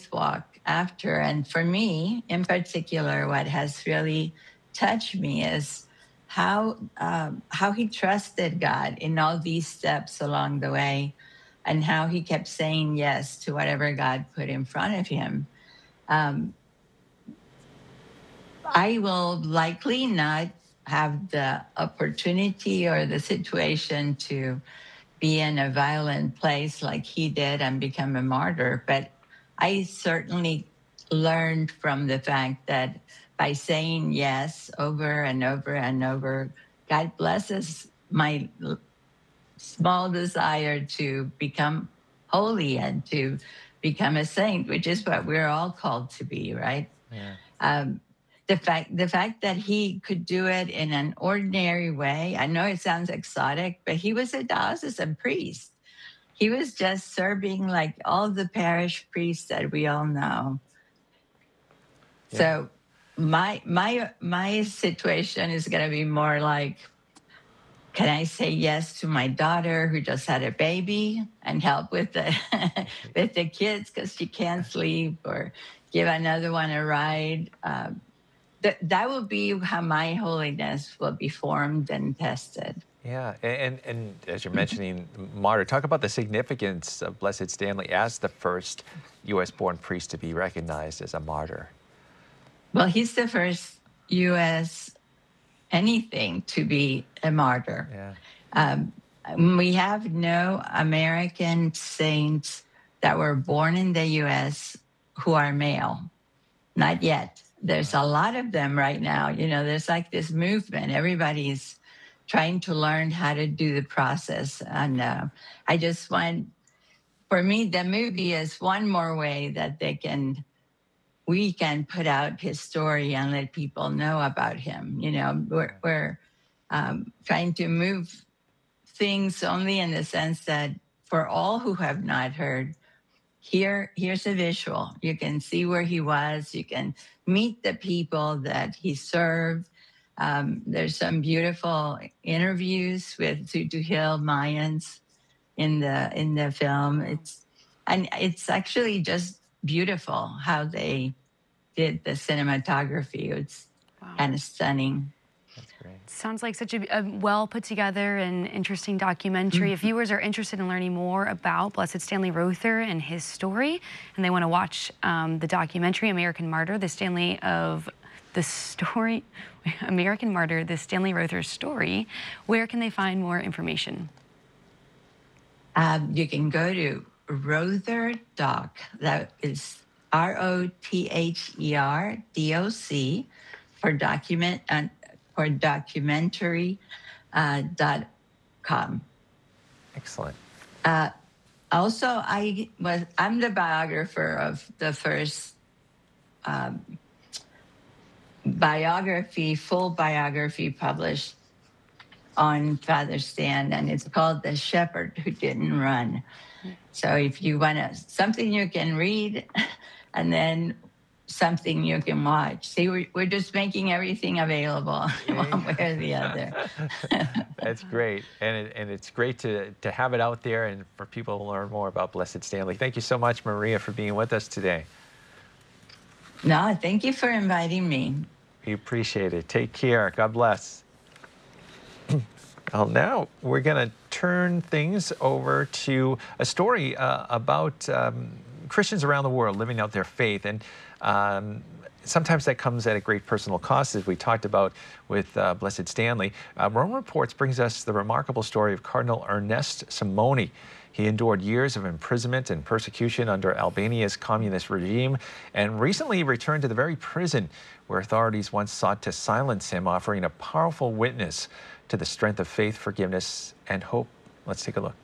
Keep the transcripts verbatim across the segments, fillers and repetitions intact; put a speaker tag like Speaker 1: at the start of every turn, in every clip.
Speaker 1: faith walk after. And for me, in particular, what has really touched me is how um, how he trusted God in all these steps along the way, and how he kept saying yes to whatever God put in front of him. Um, I will likely not have the opportunity or the situation to be in a violent place like he did and become a martyr, but I certainly learned from the fact that by saying yes over and over and over, God blesses my l- small desire to become holy and to become a saint, which is what we're all called to be, right?
Speaker 2: Yeah.
Speaker 1: Um, the fact the fact that he could do it in an ordinary way. I know it sounds exotic, but he was a diocesan priest. He was just serving like all the parish priests that we all know.
Speaker 2: Yeah.
Speaker 1: So my my my situation is going to be more like, can I say yes to my daughter who just had a baby and help with the with the kids because she can't sleep, or give another one a ride? Um, that that will be how my holiness will be formed and tested.
Speaker 2: Yeah, and, and as you're mentioning, martyr, talk about the significance of Blessed Stanley as the first U S-born priest to be recognized as a martyr.
Speaker 1: Well, he's the first U S anything to be a martyr.
Speaker 2: Yeah.
Speaker 1: Um, we have no American saints that were born in the U S who are male. Not yet. There's a lot of them right now. You know, there's like this movement. Everybody's trying to learn how to do the process. And uh, I just want, for me, the movie is one more way that they can, we can put out his story and let people know about him. You know, we're, we're um, trying to move things only in the sense that for all who have not heard, here here's a visual. You can see where he was. You can meet the people that he served. Um, there's some beautiful interviews with Tutu Hill Mayans in the in the film. It's and it's actually just beautiful how they did the cinematography. It's
Speaker 3: Wow.
Speaker 1: kind of stunning.
Speaker 2: That's great.
Speaker 3: Sounds like such a, a well put together and interesting documentary. If viewers are interested in learning more about Blessed Stanley Rother and his story, and they want to watch um, the documentary American Martyr, the Stanley of the story, American Martyr, the Stanley Rother story, where can they find more information?
Speaker 1: Um, you can go to Rother Doc. That is R O T H E R D O C for document and for documentary uh, dot com.
Speaker 2: Excellent.
Speaker 1: Uh, also, I was I'm the biographer of the first um, biography, full biography published on Father Stan, and it's called The Shepherd Who Didn't Run. So if you want to, something you can read and then something you can watch. See, we're, we're just making everything available one way or the other.
Speaker 2: That's great. And, it, and it's great to, to have it out there and for people to learn more about Blessed Stanley. Thank you so much, Maria, for being with us today.
Speaker 1: No, thank you for inviting me.
Speaker 2: We appreciate it. Take care. God bless. Well, now we're going to turn things over to a story uh, about um, Christians around the world living out their faith. And um, sometimes that comes at a great personal cost, as we talked about with uh, Blessed Stanley. Uh, Rome Reports brings us the remarkable story of Cardinal Ernest Simoni. He endured years of imprisonment and persecution under Albania's communist regime and recently returned to the very prison where authorities once sought to silence him, offering a powerful witness to the strength of faith, forgiveness, and hope. Let's take a look.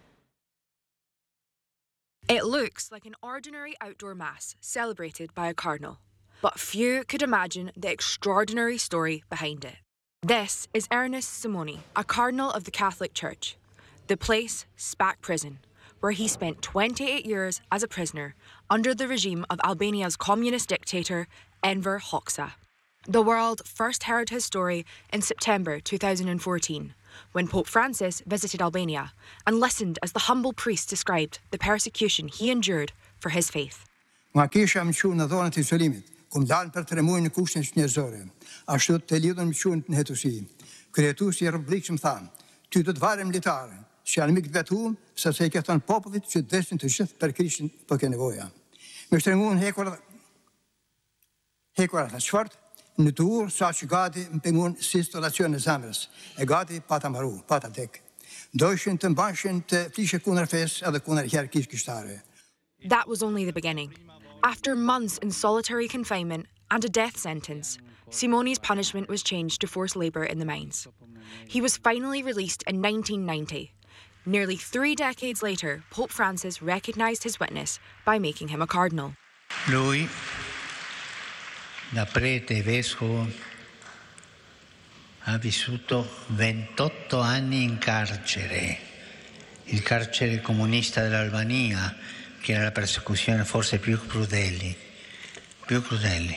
Speaker 4: It looks like an ordinary outdoor mass celebrated by a cardinal, but few could imagine the extraordinary story behind it. This is Ernest Simoni, a cardinal of the Catholic Church. The place, Spac Prison, where he spent twenty-eight years as a prisoner under the regime of Albania's communist dictator, Enver Hoxha. The world first heard his story in September two thousand fourteen, when Pope Francis visited Albania and listened as the humble priest described the persecution he endured for his faith.
Speaker 5: Ma kisha më qunë në dhonët e izolimit, kum dalën për të remuar në kushtën njerëzore. Ashtu të lidhën më qunë në hetusi. Kretuesi i Republikës më thanë, ty do të varem militare, që janë mikë të vetuam, sepse i ke thënë popullit që desin të gjithë për Krishtin për ke nevoja. Me shtrengun hekurat, hekurat në qëfart, në të urë sa që gati më pengun si instalacion në zemrës, e gati pata maru, pata tek. Dojshin të mbashin të flishe kundër fes edhe kundër hierarkisë kishtare.
Speaker 4: That was only the beginning. After months in solitary confinement and a death sentence, Simone's punishment was changed to forced labour in the mines. He was finally released in nineteen ninety. Nearly three decades later, Pope Francis recognised his witness by making him a cardinal.
Speaker 6: Lui, da prete e vescovo, ha vissuto ventotto anni in carcere, il carcere comunista dell'Albania, che era la persecuzione forse più crudeli, più crudeli,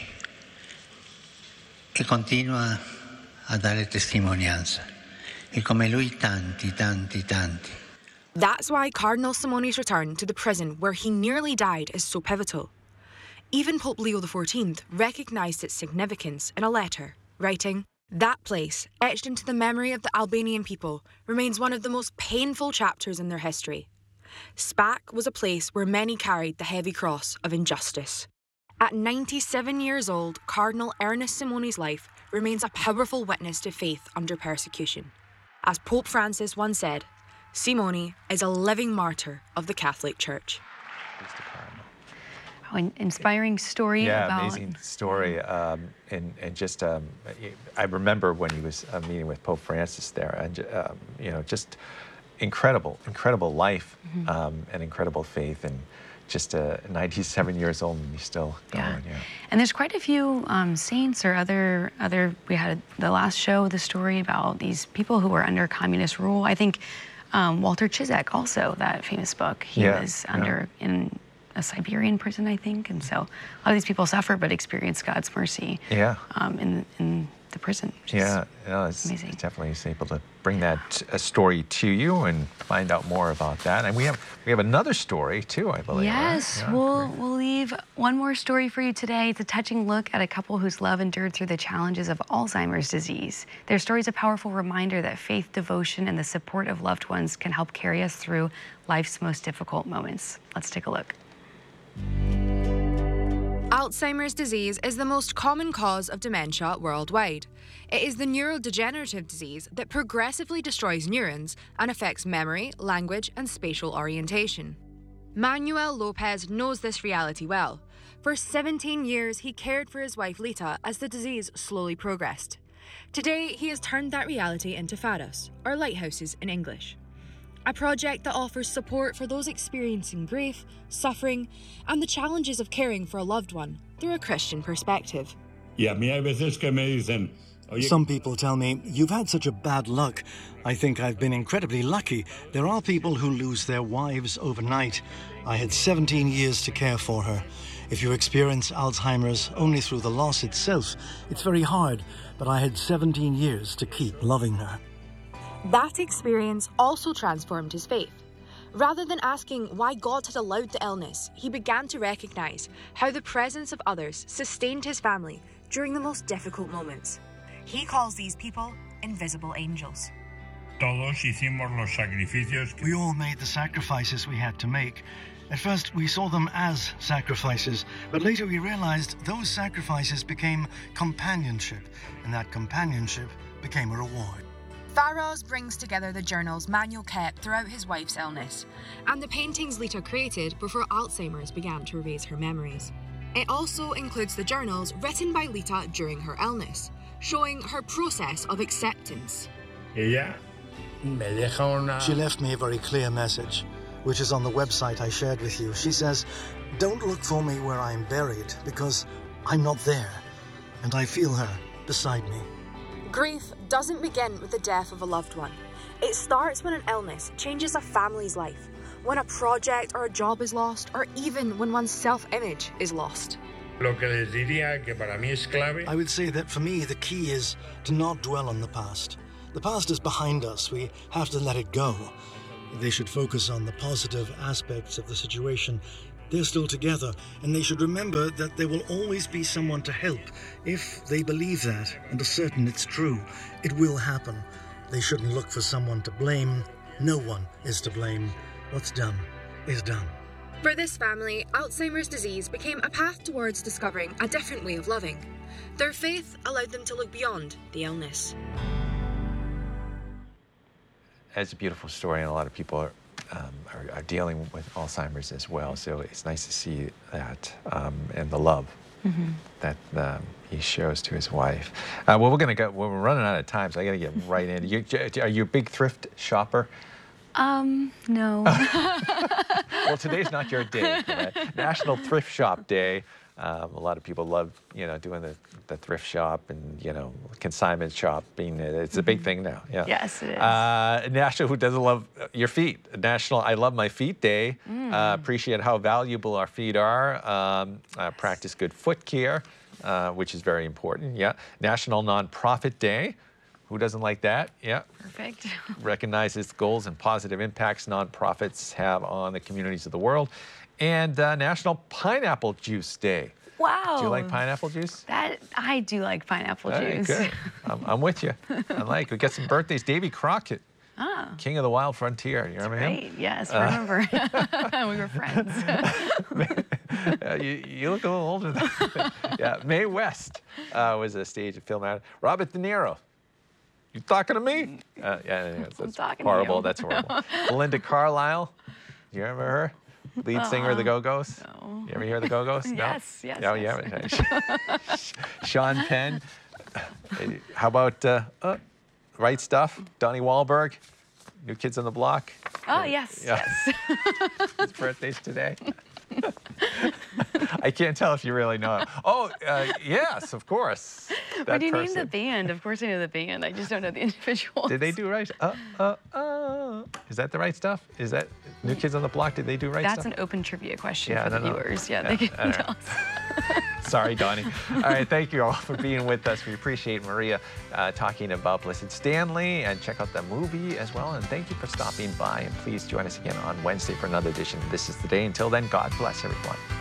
Speaker 6: e continua a dare testimonianza, e come lui tanti, tanti, tanti.
Speaker 4: That's why Cardinal Simone's return to the prison where he nearly died is so pivotal. Even Pope Leo the fourteenth recognised its significance in a letter, writing, "That place, etched into the memory of the Albanian people, remains one of the most painful chapters in their history. Spac was a place where many carried the heavy cross of injustice." At ninety-seven years old, Cardinal Ernest Simone's life remains a powerful witness to faith under persecution. As Pope Francis once said, Simone is a living martyr of the Catholic Church.
Speaker 3: Oh, an inspiring story
Speaker 2: yeah,
Speaker 3: about...
Speaker 2: amazing story. Um, and, and just, um, I remember when he was uh, meeting with Pope Francis there, and um, you know, just incredible, incredible life, mm-hmm. um, and incredible faith, and just uh, ninety-seven years old and he's still going.
Speaker 3: Yeah.
Speaker 2: yeah.
Speaker 3: And there's quite a few um, saints or other, other, we had the last show, the story about these people who were under communist rule. I think um, Walter Cizek also, that famous book, he
Speaker 2: yeah,
Speaker 3: was under, yeah. in a Siberian prison, I think. And so a lot of these people suffer but experience God's mercy
Speaker 2: yeah.
Speaker 3: um, in, in the prison.
Speaker 2: Yeah, no, it's,
Speaker 3: amazing.
Speaker 2: It's definitely it's able to bring that uh, story to you and find out more about that. And we have we have another story too, I believe.
Speaker 3: Yes,
Speaker 2: right? yeah,
Speaker 3: we'll
Speaker 2: great.
Speaker 3: we'll leave one more story for you today. It's a touching look at a couple whose love endured through the challenges of Alzheimer's disease. Their story is a powerful reminder that faith, devotion, and the support of loved ones can help carry us through life's most difficult moments. Let's take a look.
Speaker 4: Alzheimer's disease is the most common cause of dementia worldwide. It is the neurodegenerative disease that progressively destroys neurons and affects memory, language, and spatial orientation. Manuel Lopez knows this reality well. For seventeen years, he cared for his wife Lita as the disease slowly progressed. Today, he has turned that reality into Faros, or lighthouses in English. A project that offers support for those experiencing grief, suffering, and the challenges of caring for a loved one through a Christian perspective.
Speaker 7: Some people tell me, "You've had such a bad luck." I think I've been incredibly lucky. There are people who lose their wives overnight. I had seventeen years to care for her. If you experience Alzheimer's only through the loss itself, it's very hard, but I had seventeen years to keep loving her.
Speaker 4: That experience also transformed his faith. Rather than asking why God had allowed the illness, he began to recognise how the presence of others sustained his family during the most difficult moments. He calls these people invisible angels.
Speaker 7: We all made the sacrifices we had to make. At first, we saw them as sacrifices, but later we realised those sacrifices became companionship, and that companionship became a reward.
Speaker 4: Faros brings together the journals Manuel kept throughout his wife's illness and the paintings Lita created before Alzheimer's began to erase her memories. It also includes the journals written by Lita during her illness, showing her process of acceptance.
Speaker 7: She left me a very clear message, which is on the website I shared with you. She says, "Don't look for me where I'm buried, because I'm not there, and I feel her beside me."
Speaker 4: Grief doesn't begin with the death of a loved one. It starts when an illness changes a family's life, when a project or a job is lost, or even when one's self-image is lost.
Speaker 7: I would say that for me, the key is to not dwell on the past. The past is behind us. We have to let it go. They should focus on the positive aspects of the situation They're still together, and they should remember that there will always be someone to help. If they believe that and are certain it's true, it will happen. They shouldn't look for someone to blame. No one is to blame. What's done is done.
Speaker 4: For this family, Alzheimer's disease became a path towards discovering a different way of living. Their faith allowed them to look beyond the illness.
Speaker 2: It's a beautiful story, and a lot of people are, um, are, are dealing with Alzheimer's as well. So it's nice to see that um, and the love mm-hmm. that um, he shows to his wife. Uh, well, we're gonna go. Well, we're running out of time, so I got to get right in. You, are you a big thrift shopper?
Speaker 3: Um, no.
Speaker 2: Well, today's not your day. Right? National Thrift Shop Day. Um, a lot of people love, you know, doing the, the thrift shop and, you know, consignment shopping. It's a big thing now. Yeah.
Speaker 3: Yes, it is.
Speaker 2: Uh, National, who doesn't love your feet? National I Love My Feet Day.
Speaker 3: Mm.
Speaker 2: Uh, appreciate how valuable our feet are. Um, uh, practice good foot care, uh, which is very important. Yeah. National Nonprofit Day. Who doesn't like that? Yeah.
Speaker 3: Perfect.
Speaker 2: Recognizes goals and positive impacts nonprofits have on the communities of the world. And uh, National Pineapple Juice Day.
Speaker 3: Wow.
Speaker 2: Do you like pineapple juice?
Speaker 3: That I do like pineapple
Speaker 2: Hey,
Speaker 3: juice.
Speaker 2: good. I'm, I'm with you. I like. We got some birthdays. Davy Crockett,
Speaker 3: Ah.
Speaker 2: King of the Wild Frontier. You remember
Speaker 3: Great.
Speaker 2: him?
Speaker 3: Yes, I remember. We were friends.
Speaker 2: uh, you, you look a little older than Yeah. Mae West uh, was a stage and film actor. Robert De Niro. You talking to me? Uh, yeah, anyways, that's
Speaker 3: talking to
Speaker 2: horrible.
Speaker 3: you.
Speaker 2: That's horrible. Belinda Carlisle. You remember her? Lead singer of the Go-Go's?
Speaker 3: No.
Speaker 2: You ever hear the Go-Go's? No?
Speaker 3: Yes, yes,
Speaker 2: Oh,
Speaker 3: yes.
Speaker 2: yeah. Sean Penn. How about uh, uh, Right Stuff? Donnie Wahlberg. New Kids on the Block.
Speaker 3: Oh, yes,
Speaker 2: Yeah.
Speaker 3: yes.
Speaker 2: His birthday's today. I can't tell if you really know him. Oh, uh, yes, of course. That
Speaker 3: When you name
Speaker 2: person.
Speaker 3: the band, of course I know the band. I just don't know the individuals.
Speaker 2: Did they do Right? Uh, uh, uh. Is that the Right Stuff? Is that New Kids on the Block? Did they do Right
Speaker 3: That's
Speaker 2: Stuff?
Speaker 3: an open trivia question
Speaker 2: Yeah,
Speaker 3: for
Speaker 2: I
Speaker 3: the
Speaker 2: don't know.
Speaker 3: viewers. Yeah,
Speaker 2: Yeah,
Speaker 3: they can
Speaker 2: I don't
Speaker 3: tell
Speaker 2: know.
Speaker 3: us.
Speaker 2: Sorry, Donnie. All right, thank you all for being with us. We appreciate Maria uh, talking about Blessed Stanley, and check out the movie as well. And thank you for stopping by. And please join us again on Wednesday for another edition of This Is the Day. Until then, God bless everyone.